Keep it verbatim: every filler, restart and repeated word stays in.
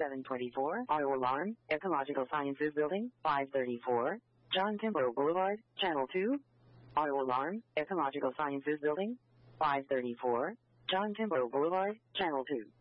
seven twenty-four, Auto Alarm, Ecological Sciences Building, five thirty-four, John Kimbrough Boulevard, Channel two. Auto Alarm, Ecological Sciences Building, five thirty-four, John Kimbrough Boulevard, Channel two.